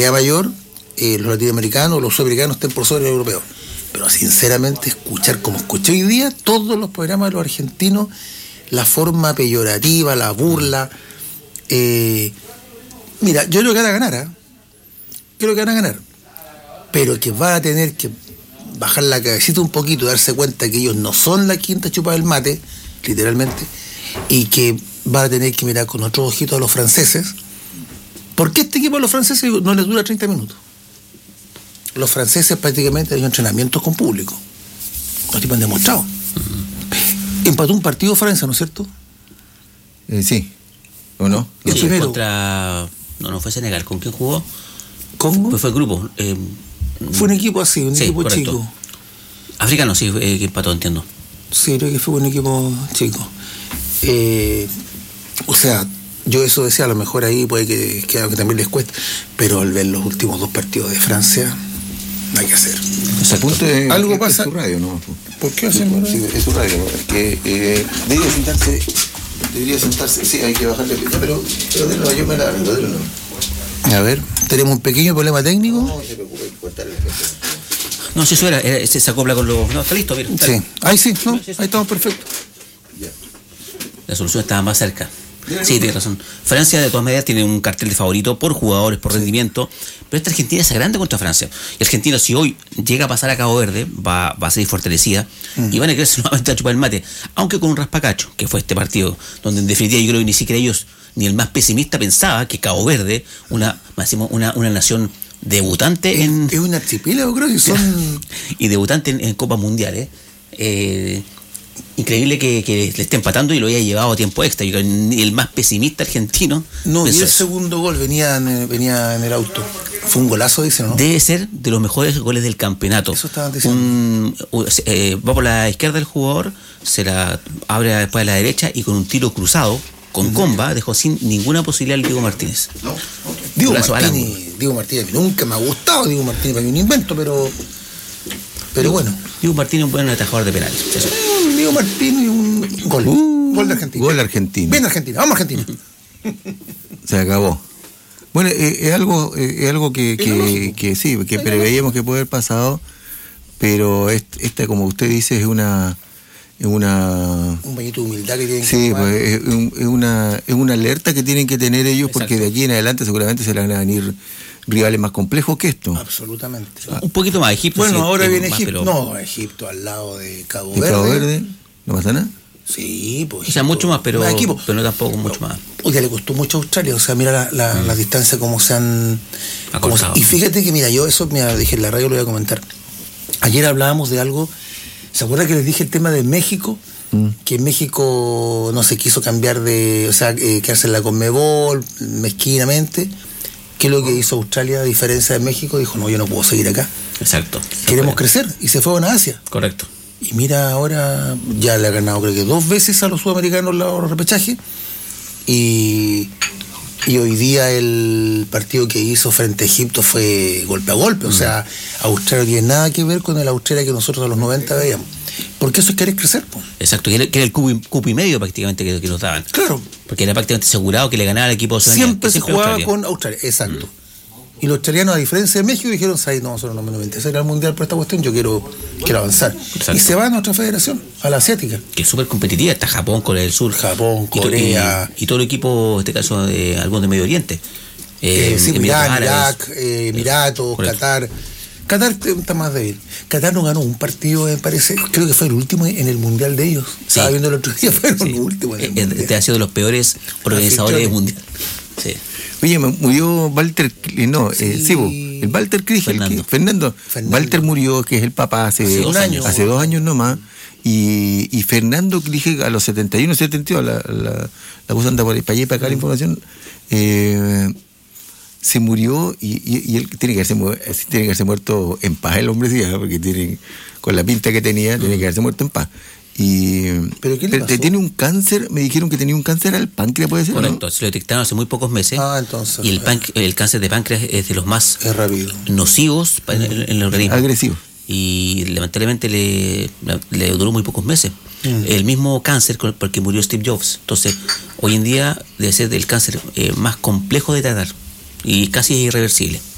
mayor, los latinoamericanos, los sudamericanos estén por sobre los europeos. Pero sinceramente, escuchar como escuché hoy día todos los programas de los argentinos, la forma peyorativa, la burla. Mira, yo creo que van a ganar, creo que van a ganar. Pero que van a tener que bajar la cabecita un poquito, darse cuenta que ellos no son la quinta chupada del mate, literalmente, y que van a tener que mirar con otros ojitos a los franceses. ¿Por qué este equipo a los franceses no les dura 30 minutos? Los franceses prácticamente han entrenamientos con público. Los tipos han demostrado. Empató un partido Francia, ¿no es cierto? Sí. ¿O no? Sí, primero. No fue Senegal. ¿Con quién jugó? ¿Congo? Pues fue el grupo. Fue un equipo así, un equipo correcto. Chico. Africano, sí, que empató, entiendo. Sí, creo que fue un equipo chico. O sea, yo eso decía, a lo mejor ahí puede que también les cueste, pero al ver los últimos 2 partidos de Francia, no hay que hacer. Algo pasa. Es su radio, ¿no? ¿Por qué hacen? Sí, es su radio, ¿no? Es que debería sentarse, sí, hay que bajarle, pero yo me la arreglo, no. A ver, tenemos un pequeño problema técnico. No se preocupe, cortar el efecto. No, si eso era, se acopla con los... No, está listo, mira. Sí, ahí sí, no, ahí estamos perfectos. La solución estaba más cerca. Sí, tienes razón. Francia, de todas maneras, tiene un cartel de favorito por jugadores, por rendimiento, pero esta Argentina es grande contra Francia. Y Argentina, si hoy llega a pasar a Cabo Verde, va a ser fortalecida y van a quererse nuevamente a chupar el mate, aunque con un raspacacho, que fue este partido, donde en definitiva yo creo que ni siquiera ellos, ni el más pesimista pensaba que Cabo Verde, una nación debutante en... Es un archipiélago, creo que son... Y debutante en Copas Mundiales. Increíble que le esté empatando y lo haya llevado a tiempo extra. Yo creo que ni el más pesimista argentino... No, y el segundo gol venía en el auto. Fue un golazo, dicen, ¿no? Debe ser de los mejores goles del campeonato. Eso estaban diciendo. Va por la izquierda del jugador, se la abre después a la derecha y con un tiro cruzado, con comba, dejó sin ninguna posibilidad al Diego Martínez. No. Diego Martínez, nunca me ha gustado Diego Martínez, para mí un invento, pero bueno. Diego Martínez es un buen atajador de penales. Diego Martínez, un gol. Gol de Argentina. Gol argentino. Bien Argentina, vamos Argentina. Se acabó. Bueno, es algo que sí, que preveíamos que puede haber pasado, pero esta, como usted dice, es un bañito de humildad que tienen que tomar. Es una alerta que tienen que tener ellos. Exacto. Porque de aquí en adelante seguramente se les van a venir rivales más complejos que esto. Absolutamente. Un poquito más, Egipto. Bueno, sí, ahora viene más, Egipto. Pero... No, Egipto al lado de Cabo Verde. ¿De Cabo Verde? ¿No pasa nada? Sí, pues. O sea, mucho más, pero no tampoco mucho más. Oye, le costó mucho a Australia, o sea, mira la distancia como se han acortado. Y fíjate que, dije en la radio, lo voy a comentar. Ayer hablábamos de algo, ¿se acuerdan que les dije el tema de México? Que México no se quiso cambiar quedarse en la Conmebol, mezquinamente. ¿Qué es lo que hizo Australia, a diferencia de México? Dijo, no, yo no puedo seguir acá. Exacto. Queremos crecer, y se fue a Asia. Correcto. Y mira, ahora ya le ha ganado creo que 2 veces a los sudamericanos los repechajes. Y hoy día el partido que hizo frente a Egipto fue golpe a golpe. O sea, Australia no tiene nada que ver con el Australia que nosotros a los 90 veíamos. Porque eso es querer crecer, pues. Exacto, que era el cupo y medio prácticamente que nos daban. Claro. Porque era prácticamente asegurado que le ganaba al equipo sudamericano. Siempre se jugaba con Australia, exacto. Y los australianos, a diferencia de México, dijeron, no, nosotros no me interesa al mundial por esta cuestión, yo quiero avanzar. Exacto. Y se va a nuestra federación, a la asiática. Que es súper competitiva, está Japón, Corea del Sur. Japón, Corea. Y todo el equipo, en este caso, de algunos de Medio Oriente. Irak, Emiratos, Qatar. Qatar está más débil. Qatar no ganó un partido, me parece, creo que fue el último en el mundial de ellos. Sí. Estaba viendo el otro día, fueron los últimos en el mundial. Este ha sido de los peores organizadores del mundial. Sí. Oye, murió Walter, el Walter Krige, Fernando. Walter murió, que es el papá hace 2 años nomás, y Fernando Krige a los 71, 72, la cosa anda por ahí, para allá y para acá la información, se murió y él tiene que haberse muerto en paz, el hombre, sí, porque con la pinta que tenía, tiene que haberse muerto en paz. ¿Pero qué le pasó? Tiene un cáncer, me dijeron que tenía un cáncer al páncreas, ¿puede ser? Correcto, ¿no? se lo detectaron hace muy pocos meses. Entonces. Y el cáncer de páncreas es de los más nocivos en el organismo. Agresivo. Y lamentablemente le duró muy pocos meses. El mismo cáncer por el que murió Steve Jobs. Entonces, hoy en día debe ser el cáncer más complejo de tratar y casi es irreversible.